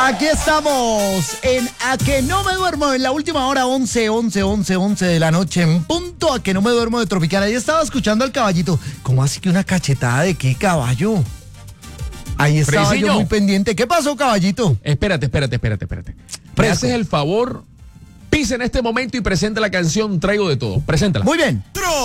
Aquí estamos en A que no me duermo en la última hora, 11 de la noche en punto. A que no me duermo de Tropicana. Ahí estaba escuchando al caballito. ¿Cómo así que una cachetada de qué, caballo? Ahí estaba Fresiño. yo muy pendiente. ¿Qué pasó, caballito? Espérate. ¿Me haces el favor? Pisa en este momento y presenta la canción Traigo de Todo. Preséntala. Muy bien.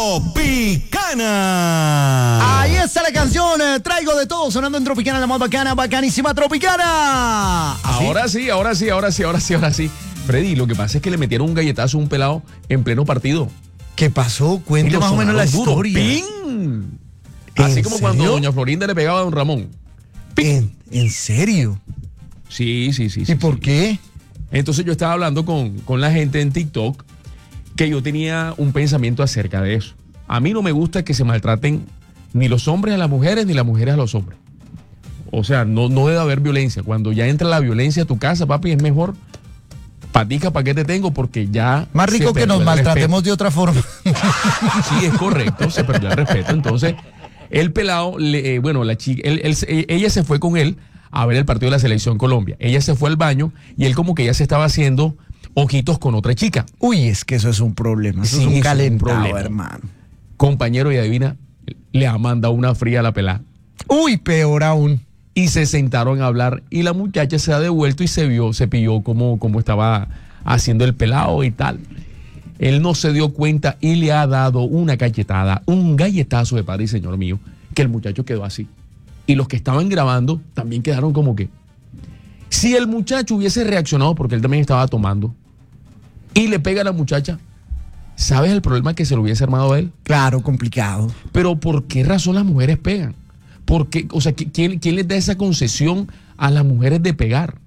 Tropicana. Ahí está la canción, Traigo de Todo, sonando en Tropicana, la más bacana, bacanísima Tropicana. ¿Así? Ahora sí. Freddy, lo que pasa es que le metieron un galletazo a un pelado en pleno partido. ¿Qué pasó? Y Cuente lo más o menos la sonaron duro. historia. ¡Ping! Así como cuando serio? doña Florinda le pegaba a don Ramón. ¿En serio? Sí. ¿Y por qué? Entonces yo estaba hablando con la gente en TikTok que yo tenía un pensamiento acerca de eso. A mí no me gusta que se maltraten ni los hombres a las mujeres ni las mujeres a los hombres. O sea, no debe haber violencia. Cuando ya entra la violencia a tu casa, papi, es mejor patica, ¿para qué te tengo? Porque ya... Más rico que nos maltratemos de otra forma. Sí, es correcto, se perdió el respeto. Entonces, el pelado, la chica, ella se fue con él a ver el partido de la Selección Colombia. Ella se fue al baño y él como que ya se estaba haciendo ojitos con otra chica. Uy, es que eso es un problema. Eso Sí, es un eso es un calentado, problema. hermano. Compañero, y adivina, le ha mandado una fría a la pelada. Uy, peor aún. Y se sentaron a hablar y la muchacha se ha devuelto y se pilló como estaba haciendo el pelado y tal. Él no se dio cuenta y le ha dado una cachetada, un galletazo de padre y señor mío, que el muchacho quedó así. Y los que estaban grabando también quedaron como que... Si el muchacho hubiese reaccionado, porque él también estaba tomando, y le pega a la muchacha, ¿sabes el problema que se lo hubiese armado a él? Claro, complicado. Pero ¿por qué razón las mujeres pegan? ¿Por qué? O sea, ¿quién les da esa concesión a las mujeres de pegar?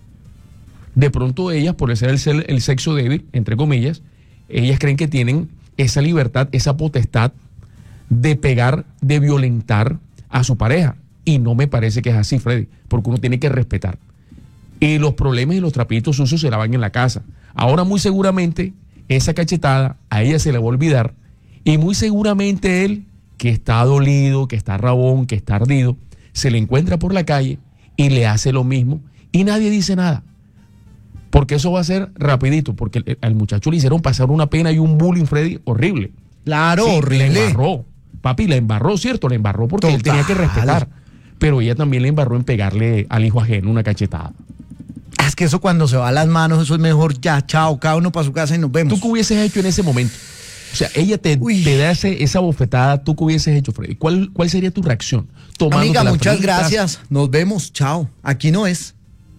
De pronto ellas, por ser el sexo débil, entre comillas, ellas creen que tienen esa libertad, esa potestad de pegar, de violentar a su pareja. Y no me parece que es así, Freddy, porque uno tiene que respetar. Y los problemas y los trapitos sucios se lavan en la casa. Ahora muy seguramente esa cachetada a ella se le va a olvidar y muy seguramente él, que está dolido, que está rabón, que está ardido, se le encuentra por la calle y le hace lo mismo y nadie dice nada. Porque eso va a ser rapidito, porque al muchacho le hicieron pasar una pena y un bullying, Freddy, horrible. Claro, Sí, horrible. le embarró. Papi, la embarró, ¿cierto? Le embarró porque él tenía que Total. respetar. Pero ella también le embarró en pegarle al hijo ajeno una cachetada. Es que eso cuando se va a las manos, eso es mejor ya, chao, cada uno para su casa y nos vemos. ¿Tú qué hubieses hecho en ese momento? O sea, ella te da esa bofetada, ¿tú qué hubieses hecho, Freddy? ¿Cuál sería tu reacción? Amiga, las muchas fritas, gracias. Nos vemos, chao. Aquí no es.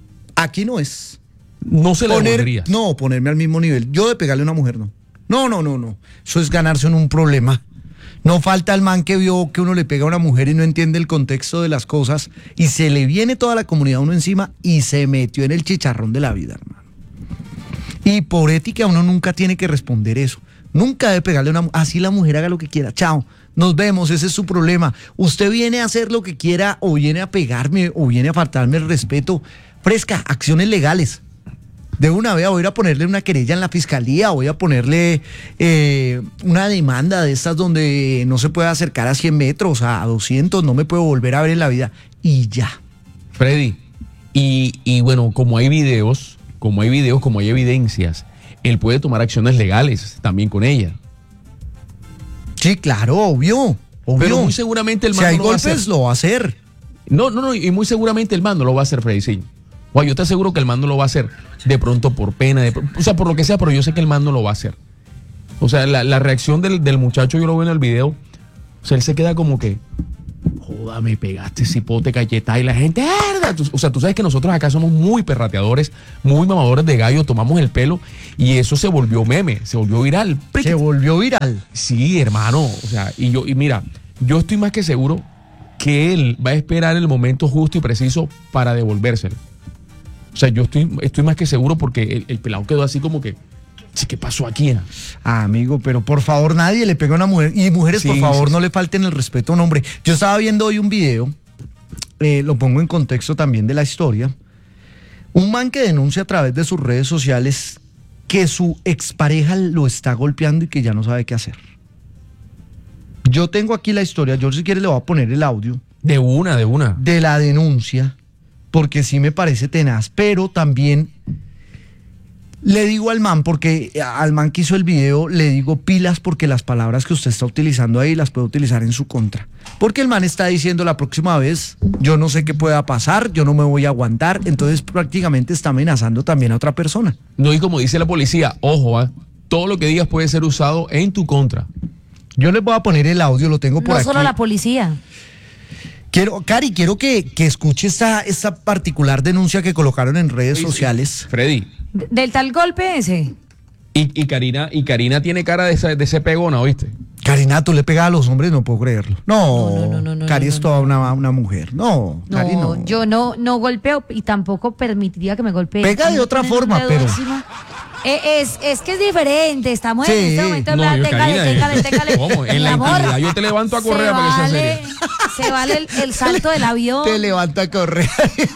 No se la devolverías. No, ponerme al mismo nivel. Yo de pegarle a una mujer, no. No. Eso es ganarse en un problema. No falta el man que vio que uno le pega a una mujer y no entiende el contexto de las cosas y se le viene toda la comunidad a uno encima y se metió en el chicharrón de la vida, hermano. Y por ética uno nunca tiene que responder eso. Nunca debe pegarle a una mujer. Así la mujer haga lo que quiera. Chao. Nos vemos. Ese es su problema. Usted viene a hacer lo que quiera o viene a pegarme o viene a faltarme el respeto. Fresca, acciones legales. De una vez voy a ir a ponerle una querella en la fiscalía, voy a ponerle una demanda de estas donde no se puede acercar a 100 metros, a 200, no me puedo volver a ver en la vida. Y ya. Freddy, y bueno, como hay videos, como hay evidencias, él puede tomar acciones legales también con ella. Sí, claro, obvio. Pero muy seguramente el man si hay no lo va a golpes, hacer. lo va a hacer. No, y muy seguramente el man no lo va a hacer, Freddy, sí. Guau, yo te aseguro que el man no lo va a hacer. De pronto por pena, o sea, por lo que sea, pero yo sé que el man no lo va a hacer. O sea, la reacción del muchacho, yo lo veo en el video, o sea, él se queda como que, joda, me pegaste cipote, cacheta, y la gente, ¡erda! O sea, tú sabes que nosotros acá somos muy perrateadores, muy mamadores de gallo, tomamos el pelo, y eso se volvió meme, se volvió viral. Se volvió viral. Sí, hermano, o sea, y mira, yo estoy más que seguro que él va a esperar el momento justo y preciso para devolvérselo. O sea, yo estoy más que seguro porque el pelado quedó así como que, ¿qué pasó aquí? Amigo, pero por favor nadie le pega a una mujer. Y mujeres, Sí, por favor, sí. no le falten el respeto a un hombre. Yo estaba viendo hoy un video, lo pongo en contexto también de la historia. Un man que denuncia a través de sus redes sociales que su expareja lo está golpeando y que ya no sabe qué hacer. Yo tengo aquí la historia, yo si quiere le voy a poner el audio De una. de la denuncia, porque sí me parece tenaz, pero también le digo al man, porque al man que hizo el video, le digo pilas porque las palabras que usted está utilizando ahí las puede utilizar en su contra. Porque el man está diciendo la próxima vez, yo no sé qué pueda pasar, yo no me voy a aguantar, entonces prácticamente está amenazando también a otra persona. No, y como dice la policía, ojo, todo lo que digas puede ser usado en tu contra. Yo les voy a poner el audio, lo tengo por aquí. No solo la policía. Cari, quiero que escuche esta particular denuncia que colocaron en redes sociales. Freddy. ¿Del tal golpe ese? Y Karina tiene cara de ese pegona, ¿oíste? Karina, tú le pegas a los hombres, no puedo creerlo. No, No, Cari es toda una mujer. No, Cari no. No, yo no golpeo y tampoco permitiría que me golpeen. Pega de otra forma, pero... Es que es diferente, estamos Sí. en este momento. No, yo, Karina, Téngale. ¿cómo? En Mi la amor, intimidad yo te levanto a correr para que sea serio. se vale el salto del avión, Te levanta a correr.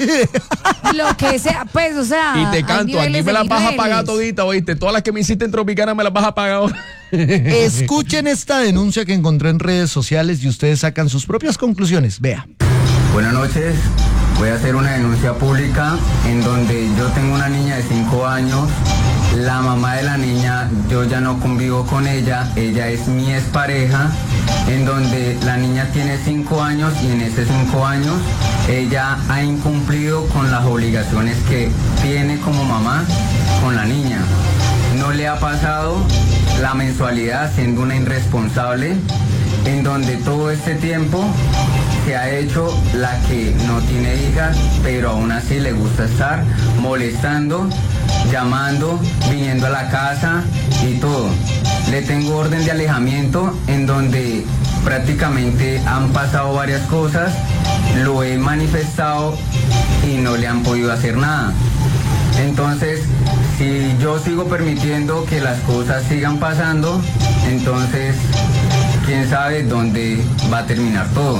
lo que sea, pues, o sea. Y te hay canto, aquí niveles me de las vas a niveles. pagar todita, ¿oíste? Todas las que me hiciste en Tropicana me las vas a pagar ahora. Escuchen esta denuncia que encontré en redes sociales y ustedes sacan sus propias conclusiones. Vea. Buenas noches, voy a hacer una denuncia pública en donde yo tengo una niña de 5 años, la mamá de la niña, yo ya no convivo con ella es mi expareja, en donde la niña tiene 5 años y en esos 5 años ella ha incumplido con las obligaciones que tiene como mamá con la niña. No le ha pasado la mensualidad siendo una irresponsable, en donde todo este tiempo se ha hecho la que no tiene hijas, pero aún así le gusta estar molestando, llamando, viniendo a la casa y todo. Le tengo orden de alejamiento en donde prácticamente han pasado varias cosas, lo he manifestado y no le han podido hacer nada. Entonces, si yo sigo permitiendo que las cosas sigan pasando, entonces quién sabe dónde va a terminar todo.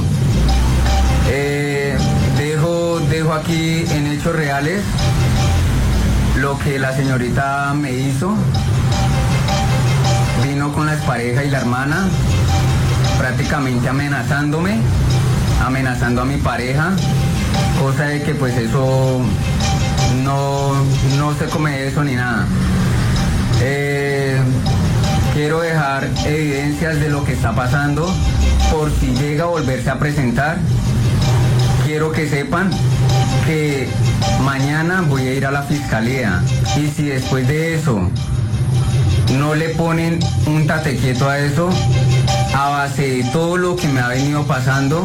Dejo aquí en hechos reales lo que la señorita me hizo. Vino con la expareja y la hermana, prácticamente amenazándome, amenazando a mi pareja, cosa de que pues eso no se come eso ni nada. Quiero dejar evidencias de lo que está pasando por si llega a volverse a presentar. Quiero que sepan que mañana voy a ir a la fiscalía y si después de eso no le ponen un tate quieto a eso, a base de todo lo que me ha venido pasando,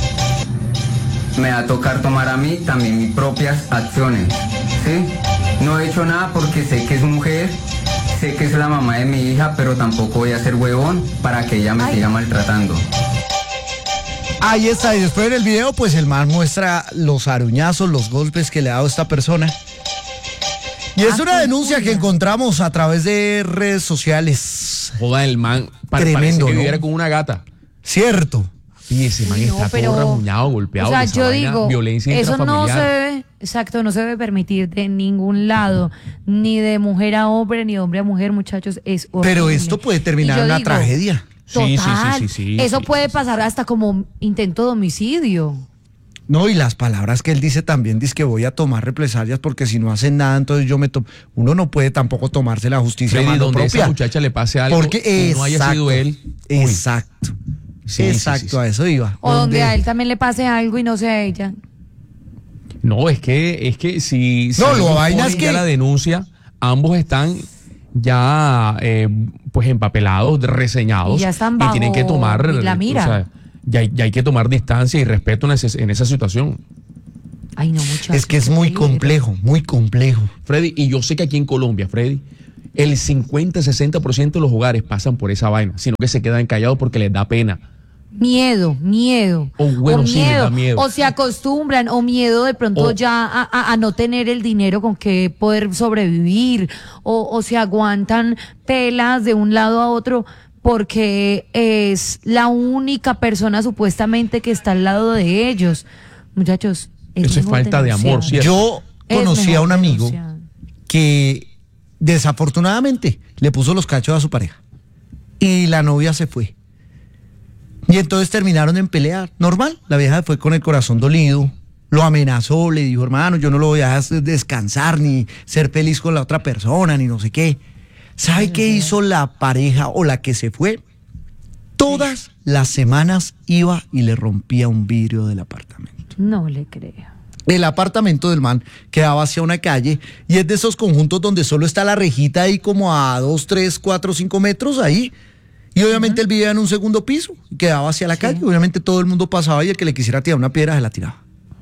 me va a tocar tomar a mí también mis propias acciones, ¿sí? No he hecho nada porque sé que es mujer, sé que es la mamá de mi hija, pero tampoco voy a ser huevón para que ella me siga maltratando. Ahí está, y después en el video, pues el man muestra los aruñazos, los golpes que le ha dado esta persona. Y es una denuncia que encontramos a través de redes sociales. Joda, el man Tremendo, parece que ¿no? viviera con una gata. Cierto. Y ese man Sí, está todo rajuñado, golpeado. O sea, esa yo vaina, digo, violencia eso no intrafamiliar. se debe, exacto, no se debe permitir de ningún lado, ni de mujer a hombre, ni de hombre a mujer, muchachos, es horrible. Pero esto puede terminar Y yo en una digo, tragedia. Total, Sí, eso sí, puede sí. pasar hasta como intento de homicidio. No, y las palabras que él dice también, dice que voy a tomar represalias porque si no hacen nada, entonces yo me tomo. Uno no puede tampoco tomarse la justicia a Freddy, mano donde a propia. esa muchacha le pase algo Porque y no haya sido él. Uy. Exacto. Sí, Exacto, sí. a eso iba. O donde a él también le pase algo y no sea ella. No, es que si No, lo ellos vaina es ponen ya que- la denuncia, ambos están ya pues empapelados, reseñados Y ya están y tienen que bajo tomar la mira. o sea, ya hay que tomar distancia y respeto en esa situación. Ay, no, muchachos. Es que es muy complejo, muy complejo. Freddy, y yo sé que aquí en Colombia, Freddy, el 50-60% de los hogares pasan por esa vaina, sino que se quedan callados porque les da pena. Miedo. O bueno, sí, les da miedo. O se acostumbran, o miedo de pronto O- ya a no tener el dinero con que poder sobrevivir, o se aguantan pelas de un lado a otro porque es la única persona supuestamente que está al lado de ellos. Muchachos, Eso es mejor falta de amor, denunciar. ¿cierto? Yo Es conocí a mejor un amigo denunciar. que desafortunadamente le puso los cachos a su pareja y la novia se fue. Y entonces terminaron en pelear. Normal, la vieja fue con el corazón dolido, Lo amenazó, le dijo, hermano, yo no lo voy a dejar descansar, ni ser feliz con la otra persona, ni no sé qué. ¿Sabe qué hizo la pareja o la que se fue? Todas las semanas iba y le rompía un vidrio del apartamento. No le creo. El apartamento del man quedaba hacia una calle y es de esos conjuntos donde solo está la rejita ahí como a 2, 3, 4, 5 metros ahí. Y obviamente él vivía en un segundo piso, quedaba hacia la calle. Obviamente todo el mundo pasaba y el que le quisiera tirar una piedra se la tiraba.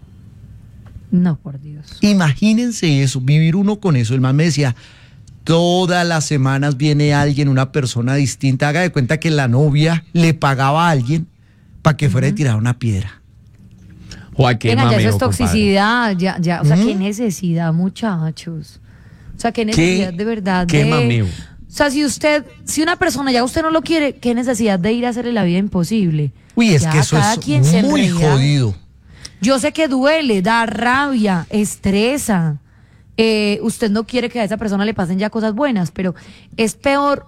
No, por Dios. Imagínense eso, vivir uno con eso. El man me decía, todas las semanas viene alguien, una persona distinta. Haga de cuenta que la novia le pagaba a alguien para que fuera a tirar una piedra. Joder, qué Venga, ya eso mameo, es toxicidad, ya, o sea, qué necesidad, muchachos. O sea, qué necesidad de verdad. Qué mameo. O sea, si una persona ya usted no lo quiere, qué necesidad de ir a hacerle la vida imposible. Uy, es Ya, que eso cada quien se es muy enreda. jodido. Yo sé que duele, da rabia, estresa. Usted no quiere que a esa persona le pasen ya cosas buenas, pero es peor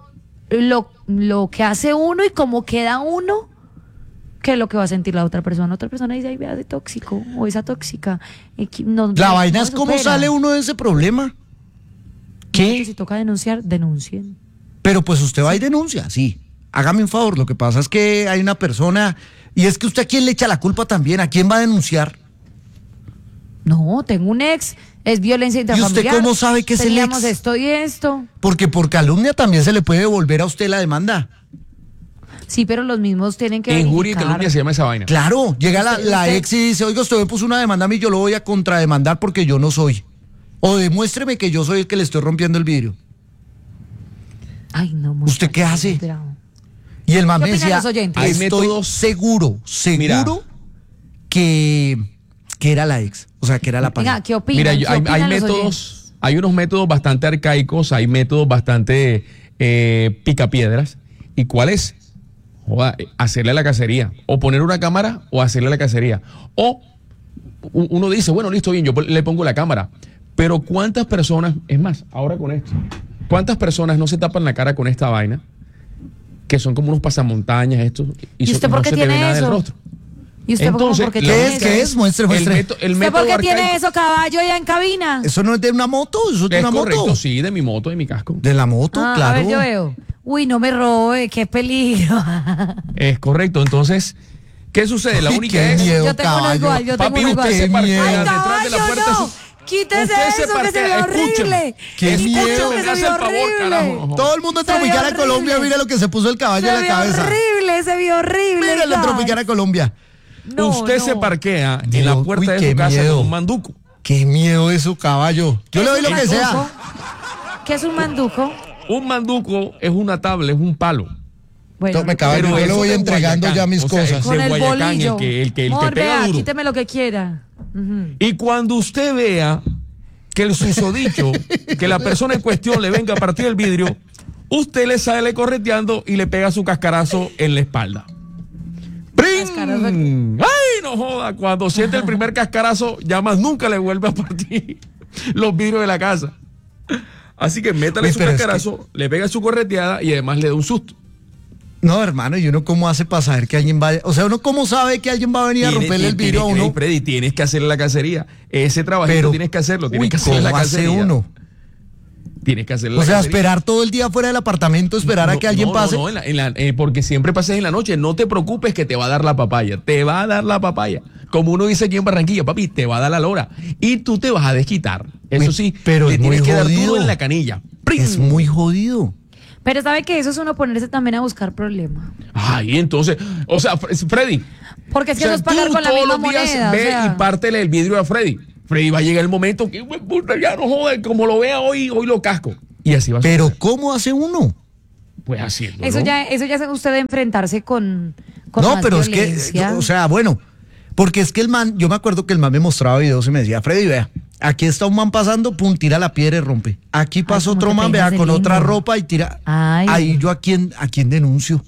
lo que hace uno y cómo queda uno que lo que va a sentir la otra persona. Otra persona dice, ay, vea, de tóxico o esa tóxica. La vaina es cómo sale uno de ese problema. ¿Qué? Si toca denunciar, denuncien. Pero pues usted va y denuncia, sí. Hágame un favor, lo que pasa es que hay una persona, y es que usted a quién le echa la culpa también, ¿a quién va a denunciar? No, tengo un ex, es violencia ¿Y intrafamiliar. usted cómo sabe que es el Teníamos ex? esto y esto. Porque por calumnia también se le puede devolver a usted la demanda. Sí, pero los mismos tienen que Injuria y verificar. calumnia se llama esa vaina. Claro, llega la Usted- ex y dice, oiga, usted me puso una demanda a mí, yo lo voy a contrademandar porque yo no soy. O demuéstreme que yo soy el que le estoy rompiendo el vidrio. Ay, no, ¿Usted qué muchachos, hace? es bravo. Y el man ¿Qué me opinan decía, los oyentes? Hay estoy métodos- seguro Mira. que era la ex, o sea, que era la pareja. Venga, ¿qué opinan? Mira, ¿Qué hay opinan los oyentes? métodos, hay unos métodos bastante arcaicos, hay métodos bastante picapiedras. ¿Y cuál es? Joda, hacerle la cacería. O poner una cámara o hacerle la cacería. O uno dice, bueno, listo, bien, yo le pongo la cámara. Pero ¿cuántas personas, es más, ahora con esto, cuántas personas no se tapan la cara con esta vaina? Que son como unos pasamontañas estos. ¿Y usted por qué se te ve tiene nada del eso? rostro. ¿Y usted Entonces, por qué la tiene ¿Qué es? eso? ¿Qué es? Muestre, muestre. El ¿Usted método por qué tiene arcaico eso, caballo, allá en cabina? ¿Eso no es de una moto? ¿Eso es de es una correcto, moto? sí, de mi moto, de mi casco. De la moto, Ah, claro. A ver, yo veo. Uy, no me robe, qué peligro. Es correcto. Entonces, ¿qué sucede? La Uy, única qué es. miedo, Yo tengo uno caballo. igual, yo tengo Papi, uno igual. usted se Qué parquea miedo. Ay, detrás de la caballo, puerta. no. Quítese Usted se eso, que se ve parquea, horrible. Qué Escúcheme, miedo. que Me se hace ve el favor, horrible. carajo. Todo el mundo en Se vio Tropicana horrible. Colombia, mira lo que se puso el caballo Se en la vio cabeza. horrible, se vio horrible. Míralo en Gas. Tropicana Colombia. No, Usted no. se parquea en Dios, la puerta uy, de qué su casa miedo. con un manduco. Qué miedo eso, caballo. Yo le doy lo que ¿Manduco? sea. ¿Qué es un manduco? Un manduco es una tabla, es un palo. Bueno, Tome, caballo, Pero yo le eso voy de entregando Guayacán, ya mis o sea, cosas. es con de el Guayacán, bolillo. el que Amor, pega vea, duro. quíteme lo que quiera. Ujú. Y cuando usted vea que el susodicho, que la persona en cuestión le venga a partir el vidrio, usted le sale correteando y le pega su cascarazo en la espalda. Cascarazo. ¡Pring! ¡Ay, no joda! Cuando siente el primer cascarazo, ya más nunca le vuelve a partir los vidrios de la casa. Así que métale Uy, su pero es cascarazo, le pega su correteada y además le da un susto. No, hermano, ¿y uno cómo hace para saber que alguien va? O sea, ¿uno cómo sabe que alguien va a venir a romperle el vidrio a uno? Freddy, tienes que hacerle la cacería. Ese trabajito Pero, tienes que hacerlo. Tienes uy, que hacerle la ¿cómo hace cacería. uno? Tienes que hacerle O la sea, cacería. esperar todo el día fuera del apartamento, esperar a que alguien pase. No, porque siempre pases en la noche. No te preocupes que te va a dar la papaya. Te va a dar la papaya. Como uno dice aquí en Barranquilla, papi, te va a dar la lora. Y tú te vas a desquitar. Eso sí, pero le es tienes muy que dar jodido. duro en la canilla. ¡Pring! Es muy jodido. Pero sabe que eso es uno ponerse también a buscar problemas. Ay, entonces, o sea, Freddy. Porque es que o sea, eso es pagar tú con la todos misma los días moneda. Ve o sea. y pártele el vidrio a Freddy. Freddy va a llegar el momento que, "Hue puta, ya no joda, como lo vea hoy lo casco". Y así va a Pero suceder. ¿cómo hace uno? Pues haciendo. Eso ya es usted de enfrentarse con No, más pero es que, violencia. o sea, bueno, porque es que el man, yo me acuerdo que el man me mostraba videos y me decía, Freddy, vea, aquí está un man pasando, pum, tira la piedra y rompe. Aquí pasa cómo otro te man, pegas vea, de con otra lindo. ropa y tira. Ay. Ahí yo a quién denuncio.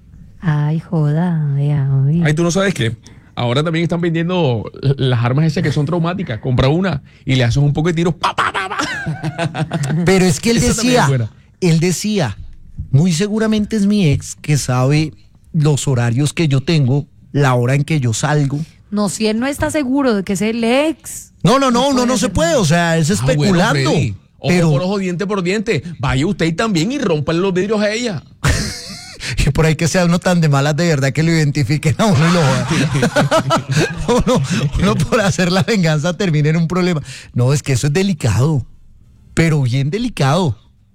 Ay, joda, vea, oye. Ay, tú no sabes que ahora también están vendiendo las armas esas que son traumáticas. Compra una y le haces un poco de tiros. ¡Pa, pa, pa, pa! Pero es que Eso también es buena. él decía, muy seguramente es mi ex que sabe los horarios que yo tengo, la hora en que yo salgo. No, si él no está seguro de que es el ex. No, uno no se puede, o sea, es especulando. Bueno, Freddy, ojo pero por ojo, diente por diente. Vaya usted también y rompan los vidrios a ella. y por ahí que sea uno tan de malas de verdad que lo identifiquen a uno y lo jodan. uno por hacer la venganza termina en un problema. No, es que eso es delicado, pero bien delicado.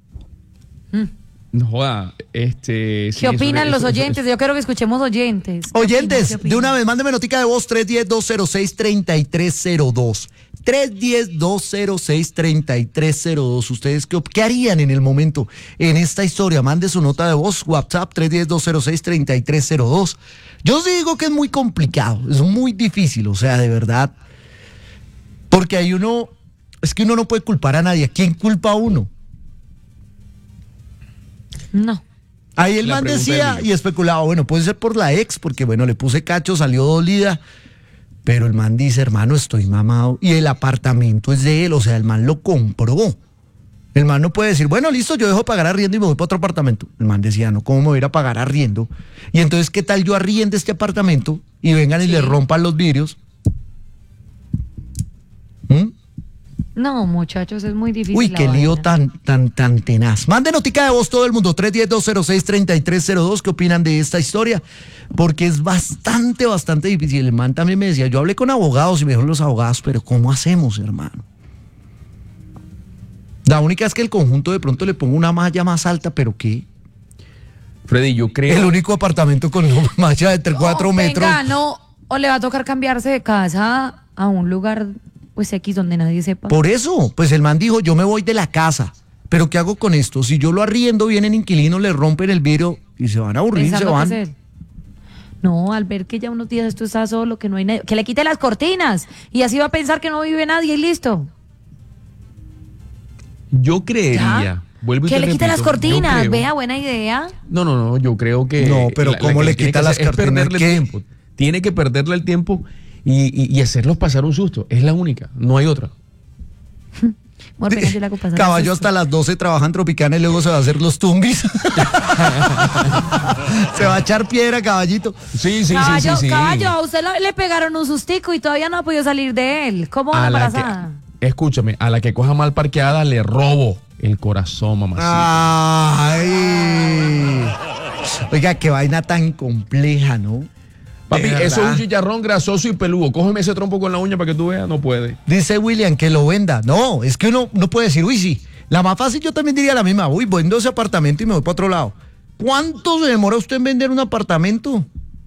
No joda, ¿Qué opinan los oyentes? Yo quiero que escuchemos oyentes. Oyentes, de una vez, mándeme notica de voz 310-206-3302. 310-206-3302. ¿Ustedes qué harían en el momento en esta historia? Mande su nota de voz, WhatsApp 310-206-3302. Yo sí digo que es muy complicado, es muy difícil, o sea, de verdad. Porque hay uno no puede culpar a nadie. ¿A quién culpa a uno? No. Ahí el La man pregunta decía del millón. y especulaba, bueno, puede ser por la ex, porque bueno, le puse cacho, salió dolida, pero el man dice, hermano, estoy mamado, y el apartamento es de él, o sea, el man lo compró. El man no puede decir, bueno, listo, yo dejo de pagar arriendo y me voy para otro apartamento. El man decía, no, ¿cómo me voy a ir a pagar arriendo? Y entonces, ¿qué tal yo arriende este apartamento y vengan y le rompan los vidrios? ¿Mm? No, muchachos, es muy difícil. Uy, la qué lío vaina. tan tenaz. Mande notica de voz todo el mundo, 310-206-3302. ¿Qué opinan de esta historia? Porque es bastante difícil. El man también me decía, yo hablé con abogados y me dijeron los abogados, pero ¿cómo hacemos, hermano? La única es que el conjunto de pronto le pongo una malla más alta, pero ¿qué? Freddy, yo creo. El único apartamento con una malla de 4 metros. Venga, no, o le va a tocar cambiarse de casa a un lugar, pues X, donde nadie sepa. Por eso, pues el man dijo, yo me voy de la casa, pero ¿qué hago con esto? Si yo lo arriendo, vienen inquilinos, le rompen el vidrio y se van a aburrir, Pensando se van. qué hacer. No, al ver que ya unos días esto está solo, que no hay nadie, que le quite las cortinas y así va a pensar que no vive nadie y listo. Yo creería. ¿Ya? Vuelvo y Que te le quite las repito, cortinas, yo creo- vea, buena idea. No, yo creo que. No, pero ¿cómo que le tiene quita que las hacer es cortinas? perderle ¿Qué? tiempo. Tiene que perderle el tiempo y hacerlos pasar un susto. Es la única, no hay otra. Bueno, venga, yo le hago pasar Caballo el hasta susto. las 12 trabaja en Tropicana y luego se va a hacer los tumbis. Se va a echar piedra, caballito. Sí. Caballo, a usted le pegaron un sustico y todavía no ha podido salir de él. ¿Cómo va A la embarazada? escúchame, a la que coja mal parqueada le robo el corazón, mamacita. Ay. Oiga, qué vaina tan compleja, ¿no? Papi, De eso es verdad. un chicharrón grasoso y peludo. Cógeme ese trompo con la uña para que tú veas, no puede. Dice William que lo venda. No, es que uno no puede decir, uy, sí. La más fácil yo también diría la misma. Uy, vendo ese apartamento y me voy para otro lado. ¿Cuánto se demora usted en vender un apartamento?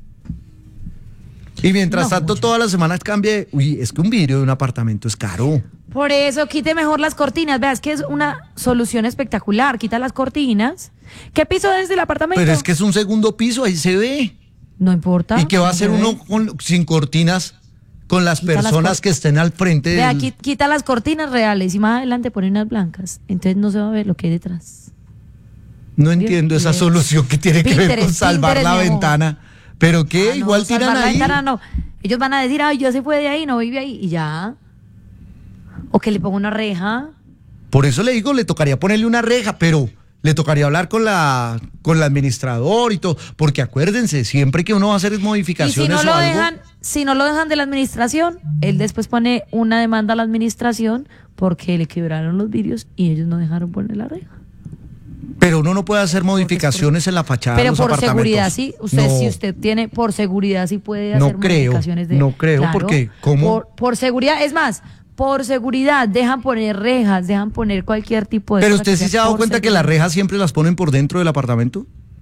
Y mientras No, tanto, mucho. todas las semanas cambie. Uy, es que un vidrio de un apartamento es caro. Por eso quite mejor las cortinas. Vea, es que es una solución espectacular. Quita las cortinas. ¿Qué piso es del apartamento? Pero es que es un segundo piso, ahí se ve. No importa. ¿Y qué va a no hacer se ve. uno sin cortinas con las Quita las personas que estén al frente Vea, del... quita las cortinas reales y más adelante pone unas blancas. Entonces no se va a ver lo que hay detrás. No entiendo esa Bien. solución que tiene que ver con Pinterest, salvar Pinterest, la mi amor. ventana. ¿Pero qué? Ah, no, Igual salvar tiran la ahí. ventana, no. Ellos van a decir, ay, yo se fue de ahí, no vive ahí, y ya. O que le ponga una reja. Por eso le digo, le tocaría ponerle una reja, pero le tocaría hablar con el administrador y todo. Porque acuérdense, siempre que uno va a hacer Y modificaciones si no o lo algo, dejan, si no lo dejan de la administración, él después pone una demanda a la administración porque le quebraron los vidrios y ellos no dejaron poner la reja. pero uno no puede hacer modificaciones en la fachada de Pero los por apartamentos. seguridad sí, usted No. si usted tiene por seguridad sí puede No hacer creo, modificaciones de no creo, porque, ¿cómo? Por seguridad, es más, por seguridad dejan poner rejas, dejan poner cualquier tipo de Pero cosa usted que sí sea se ha dado por cuenta que las seguridad. rejas siempre las ponen por dentro del apartamento.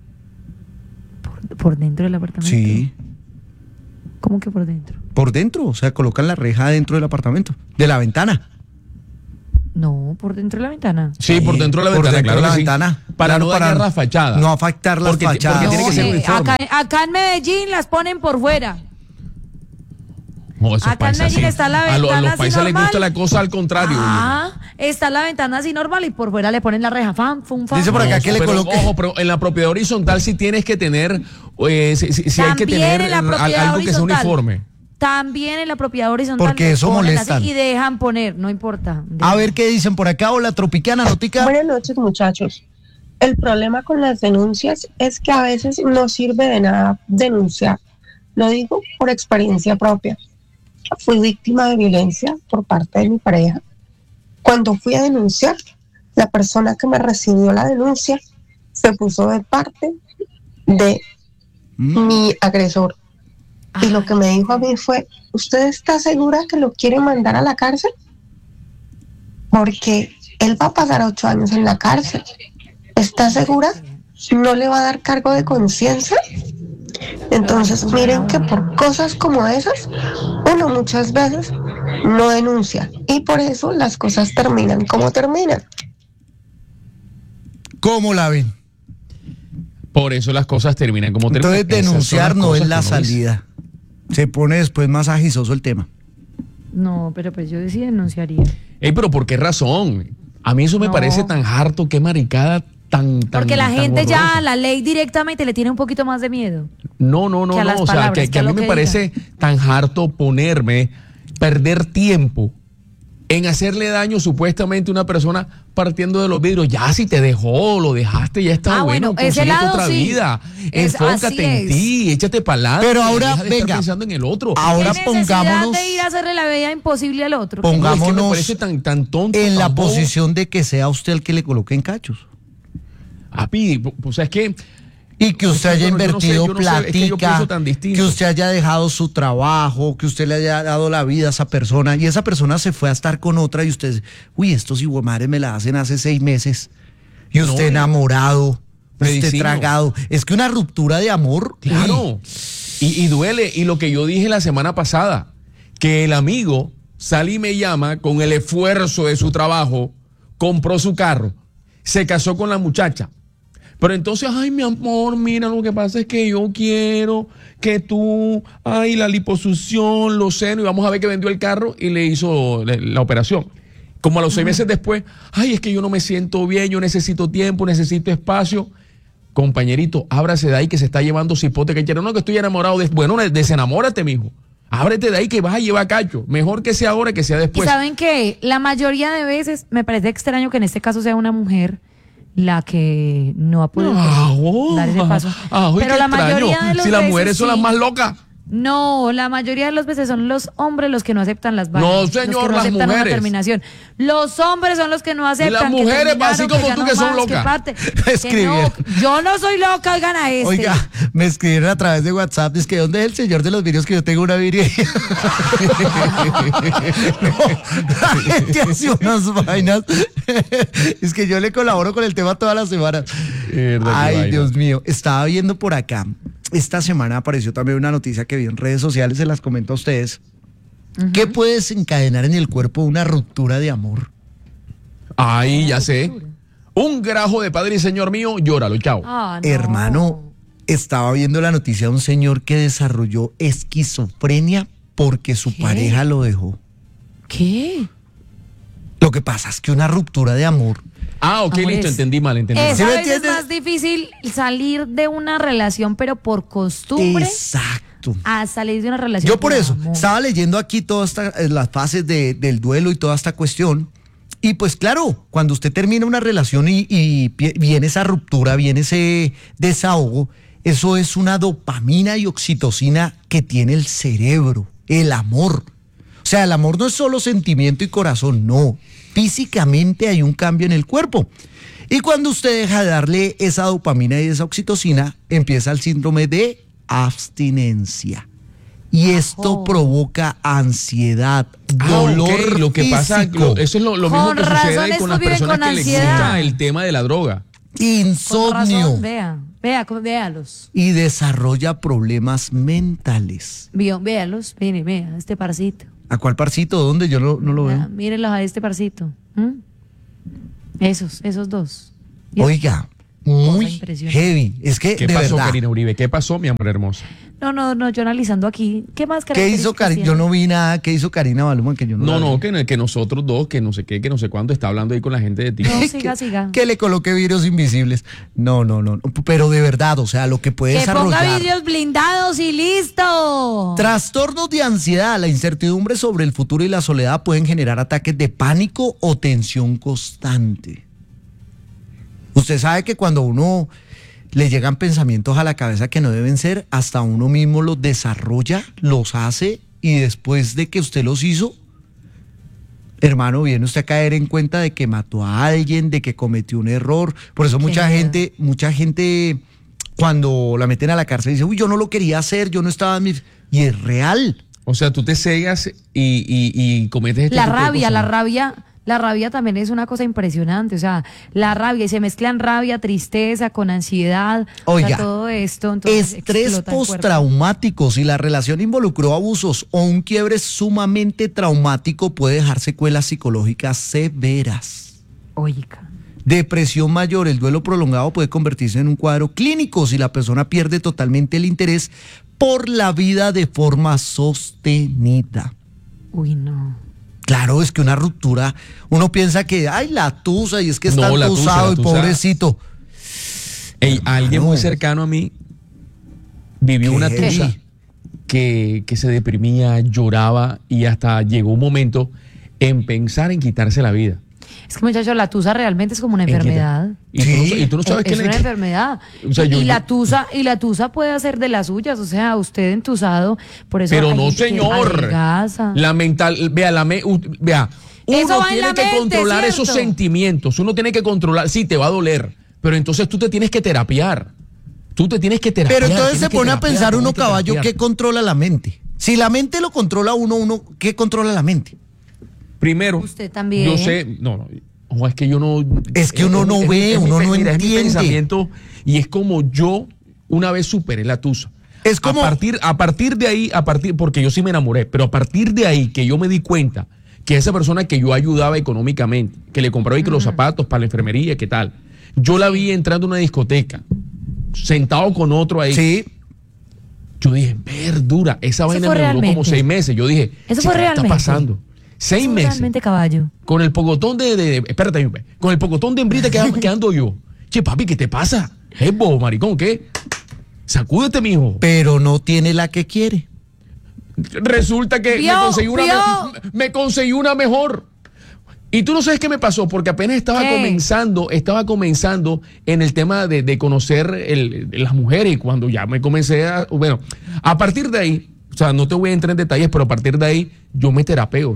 Por dentro del apartamento. Sí, ¿Cómo que por dentro? por dentro, o sea, colocan la reja dentro del apartamento, de la ventana. No, por dentro de la ventana. Sí, por dentro de la por ventana, dentro claro de la que sí. ventana. Para Claro, no dañar la fachada. No afectar las Porque- fachadas. porque tiene que ser uniforme. acá en Medellín las ponen por fuera. No, esos Acá en paisas Medellín sí. está la A los ventana así paisas les normal. gusta la cosa al contrario. Está la ventana así normal y por fuera le ponen la reja. Fam, fum, fam. Dice por acá que le pero, coloque. Ojo, pero en la propiedad horizontal sí tienes que tener, si hay que También tener en la propiedad algo que sea horizontal. uniforme. También en la propiedad horizontal. Porque les eso ponen así molestan. y dejan poner, no importa. A ver qué dicen por acá. Hola, Tropicana, Notica. Buenas noches, muchachos. El problema con las denuncias es que a veces no sirve de nada denunciar. Lo digo por experiencia propia. fui víctima de violencia por parte de mi pareja. Cuando fui a denunciar, la persona que me recibió la denuncia se puso de parte de mi agresor. Y lo que me dijo a mí fue, ¿usted está segura que lo quiere mandar a la cárcel? Porque él va a pasar 8 años en la cárcel. ¿Está segura? ¿No le va a dar cargo de conciencia? Entonces miren que por cosas como esas, uno muchas veces no denuncia. Y por eso las cosas terminan como terminan. ¿Cómo la ven? Por eso las cosas terminan como terminan. Entonces denunciar no es la salida. Se pone después más agisoso el tema. No, pero pues yo sí denunciaría. Pero ¿por qué razón? A mí eso me parece tan harto, qué maricada tan porque la tan gente ya horrorosa. a la ley directamente le tiene un poquito más de miedo. No, que a las o sea, palabras, que a a mí lo me que parece tan harto perder tiempo en hacerle daño supuestamente a una persona partiendo de los vidrios. Ya si te dejó, lo dejaste, ya está bueno, ese consíguete lado otra sí. vida. Es, Enfócate así en es. ti, échate para adelante. Pero ahora, deja de estar venga, pensando en el otro. ahora ¿Qué necesidad pongámonos de ir a hacerle la vida imposible al otro? No, es que me pongámonos parece tan tonto. en la tan bobo. posición de que sea usted el que le coloque en cachos. Api, o sea, es que Y que usted haya Pero yo no sé, invertido yo no sé, es que yo platica, pienso tan distinto. que usted haya dejado su trabajo, que usted le haya dado la vida a esa persona y esa persona se fue a estar con otra y usted, uy, estos madre me la hacen hace 6 meses y usted No, enamorado, usted medicino. tragado. Es que una ruptura de amor, claro, uy, y duele. Y lo que yo dije la semana pasada, que el amigo sale y me llama con el esfuerzo de su trabajo, compró su carro, se casó con la muchacha. Pero entonces, ay, mi amor, mira, lo que pasa es que yo quiero que tú, ay, la liposucción, los senos, y vamos a ver que vendió el carro y le hizo la operación. Como a los 6 meses después, ay, es que yo no me siento bien, yo necesito tiempo, necesito espacio. Compañerito, ábrase de ahí que se está llevando cipote que quiere. No, que estoy enamorado de... Bueno, desenamórate, mijo. Ábrete de ahí que vas a llevar cacho. Mejor que sea ahora que sea Y después. saben que la mayoría de veces, me parece extraño que en este caso sea una mujer la que no ha podido dar ese paso. Pero la mayoría de los si las veces mujeres son sí. las más locas. No, la mayoría de las veces son los hombres los que no aceptan las vainas. No, señor, los que no las aceptan mujeres. una terminación. Los hombres son los que no aceptan. las mujeres, que así como ya tú, no que son más, locas. parte. Escribieron. Que no, yo no soy loca, oigan a este. Oiga, me escribieron a través de WhatsApp, es que ¿dónde es el señor de los vídeos que yo tengo una virgen? No, la gente hace unas vainas. Es que yo le colaboro con el tema todas las semanas. Ay, Dios mío, estaba viendo por acá. Esta semana apareció también una noticia que vi en redes sociales, se las comento a ustedes. ¿Qué puede desencadenar en el cuerpo una ruptura de amor? Ay, ya sé. Un grajo de padre y señor mío, llóralo, chao. Ah, no. Hermano, estaba viendo la noticia de un señor que desarrolló esquizofrenia porque su ¿Qué? pareja lo dejó. ¿Qué? Lo que pasa es que una ruptura de amor, Ah, ok, Amores, listo, entendí mal. ¿Sí Esa me vez es entiendes? más difícil salir de una relación, pero por costumbre, exacto. a salir de una relación. Yo por eso amor. estaba leyendo aquí todas las fases del duelo y toda esta cuestión. Y pues claro, cuando usted termina una relación y viene esa ruptura, viene ese desahogo, eso es una dopamina y oxitocina que tiene el cerebro, el amor. O sea, el amor no es solo sentimiento y corazón, no. Físicamente hay un cambio en el cuerpo. Y cuando usted deja de darle esa dopamina y esa oxitocina, empieza el síndrome de abstinencia. Y esto provoca ansiedad, dolor ok, lo que pasa, físico, eso es lo mismo Con que razón sucede estos con las viven personas con que les ansiedad. gusta el tema de la droga. Con insomnio razón, véalos. y desarrolla problemas mentales. Véalos, mire, vea, este parcito. ¿A cuál parcito? ¿Dónde? Yo no lo veo. Mírenlos a este parcito. Esos dos. ¿Vio? Oiga, muy impresionante. heavy. Es que, ¿Qué de pasó, verdad. Karina Uribe? ¿Qué pasó, mi amor hermosa? No, yo analizando aquí. ¿Qué más ¿Qué hizo características Karina? tiene? Yo no vi nada. ¿Qué hizo Karina Baluma? Que yo no la vi. Que nosotros dos, que no sé qué, que no sé cuándo, está hablando ahí con la gente de ti. No, siga. Que le coloque vidrios invisibles. No. Pero de verdad, o sea, lo que puede Que ponga desarrollar. vidrios blindados y listo. Trastornos de ansiedad, la incertidumbre sobre el futuro y la soledad pueden generar ataques de pánico o tensión constante. Usted sabe que cuando uno le llegan pensamientos a la cabeza que no deben ser, hasta uno mismo los desarrolla, los hace y después de que usted los hizo, hermano, viene usted a caer en cuenta de que mató a alguien, de que cometió un error. Por eso mucha gente cuando la meten a la cárcel dice, uy, yo no lo quería hacer, yo no estaba en mi... Y es real. O sea, tú te cegas y cometes este La tipo de rabia, cosas. la rabia también es una cosa impresionante. O sea, la rabia, y se mezclan rabia, tristeza con ansiedad. Oiga, o sea, todo esto. Entonces estrés explota el cuerpo. postraumático, si la relación involucró abusos o un quiebre sumamente traumático, puede dejar secuelas psicológicas severas. Oiga. Depresión mayor, el duelo prolongado puede convertirse en un cuadro clínico si la persona pierde totalmente el interés por la vida de forma sostenida. Uy, no. Claro, es que una ruptura, uno piensa que, ay, la tusa, y es que está No, la tusa, tusado la y tusa. pobrecito. Ey, alguien muy cercano a mí vivió ¿Qué? una tusa que se deprimía, lloraba y hasta llegó un momento en pensar en quitarse la vida. Es que, muchachos, la tusa realmente es como una enfermedad. Y tú no sabes Es qué una enfermedad. O sea, y la tusa puede hacer de las suyas. O sea, usted entusado, por eso. Pero hay no, gente que señor. adelgaza. La mental, vea, Eso uno va en tiene la que mente, controlar ¿cierto? esos sentimientos. Uno tiene que controlar, sí, te va a doler, pero entonces tú te tienes que terapiar. Tú te tienes que terapiar. Pero entonces tienes se que pone a terapiar, pensar uno, tienes que caballo, terapiar. ¿qué controla la mente? Si la mente lo controla uno, ¿qué controla la mente? Primero, Usted también. yo sé, no, es que yo no. Es que uno no ve, uno no mira, es mi entiende. pensamiento y es como yo una vez superé la tusa. Es como- a partir de ahí, porque yo sí me enamoré, pero a partir de ahí que yo me di cuenta que esa persona que yo ayudaba económicamente, que le compraba y que los zapatos para la enfermería, ¿qué tal? Yo la vi entrando a una discoteca, sentado con otro ahí. Sí. Yo dije, verdura, esa Eso vaina fue me duró como realmente. 6 meses. Yo dije, Eso chica, fue ¿qué está realmente. pasando? 6 Eso meses. realmente, caballo. Con el pocotón espérate, con el pocotón de hembrita que ando yo. Che, papi, ¿qué te pasa? Es bobo, maricón, ¿qué? Sacúdete, mijo. Pero no tiene la que quiere. Resulta que Vio, me conseguí una mejor. Y tú no sabes qué me pasó, porque apenas estaba comenzando en el tema de conocer las mujeres, y cuando ya me comencé a partir de ahí, o sea, no te voy a entrar en detalles, pero a partir de ahí yo me terapeo,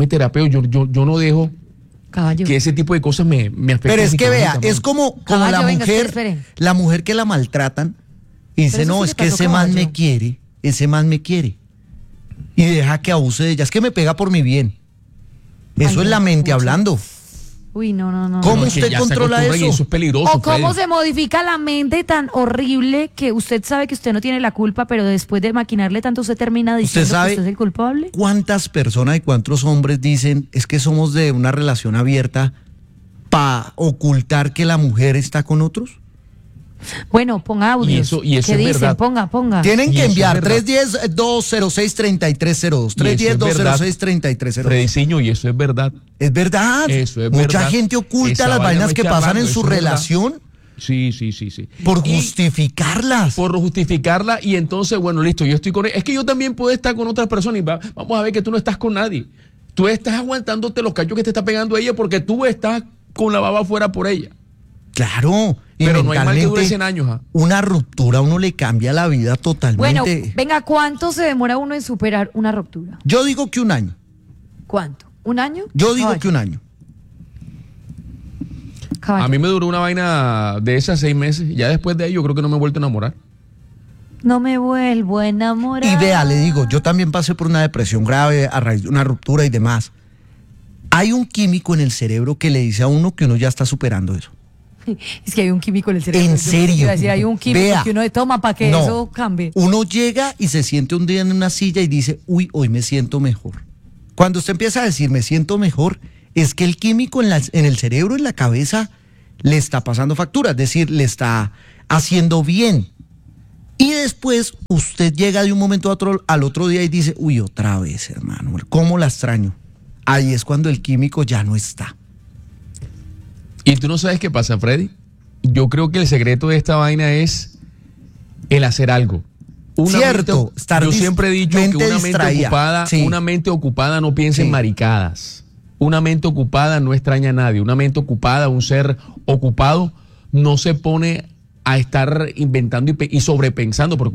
yo no dejo Caballo. que ese tipo de cosas me afecten. Pero es que vea, psicológicamente. es como Caballo, la venga, mujer, espere. la mujer que la maltratan y dice, Pero eso no, sí es le que pasó, ese man caballo. me quiere, ese man me quiere. Y deja que abuse de ella, es que me pega por mi bien. Eso Ay, es la no, mente pucha. hablando. Uy, no. ¿Cómo No, es que usted ya se controla acostumbran y eso? eso es peligroso. O cómo Freddy. se modifica la mente tan horrible que usted sabe que usted no tiene la culpa, pero después de maquinarle tanto usted termina diciendo sabe- que usted es el culpable. ¿Cuántas personas y cuántos hombres dicen es que somos de una relación abierta para ocultar que la mujer está con otros? Bueno, ponga audios. Y eso ¿Qué es dicen? verdad. Ponga. Tienen Y que eso es enviar verdad. 310-206-3302. Y eso es verdad. 310-206-3302. Frediciño, y eso es verdad. Es verdad. Eso es Mucha verdad. gente oculta Esa las vaina vainas no que echa pasan rato, en eso su es verdad. relación Sí. por Y- justificarlas. Por justificarla, y entonces, bueno, listo, yo estoy con él. Es que yo también puedo estar con otras personas y vamos a ver que tú no estás con nadie. Tú estás aguantándote los cachos que te está pegando ella porque tú estás con la baba afuera por ella. Claro. Y Pero no hay mal que dure mentalmente, 100 años. ¿Ah? una ruptura a uno le cambia la vida totalmente. Bueno, venga, ¿cuánto se demora uno en superar una ruptura? Yo digo que un año. ¿Cuánto? ¿Un año? Yo digo Caballo, que un año. caballo. A mí me duró una vaina de esas 6 meses. Ya después de ahí yo creo que no me he vuelto a enamorar. No me vuelvo a enamorar. Y vea, le digo, yo también pasé por una depresión grave a raíz de una ruptura y demás. Hay un químico en el cerebro que le dice a uno que uno ya está superando eso. Es que hay un químico en el cerebro. En Yo pensé que serio. iba a decir, hay un químico Vea. que uno toma para que No. eso cambie. Uno llega y se siente un día en una silla y dice, uy, hoy me siento mejor. Cuando usted empieza a decir, me siento mejor, es que el químico en el cerebro, en la cabeza, le está pasando factura, es decir, le está haciendo bien. Y después usted llega de un momento a otro, al otro día y dice, uy, otra vez, hermano, ¿cómo la extraño? Ahí es cuando el químico ya no está. Y tú no sabes qué pasa, Freddy. Yo creo que el secreto de esta vaina es el hacer algo. Cierto, estar yo siempre he dicho que mente una mente distraída, ocupada, sí. una mente ocupada no piensa en Sí. maricadas. Una mente ocupada no extraña a nadie. Una mente ocupada, un ser ocupado, no se pone a estar inventando y sobrepensando. Porque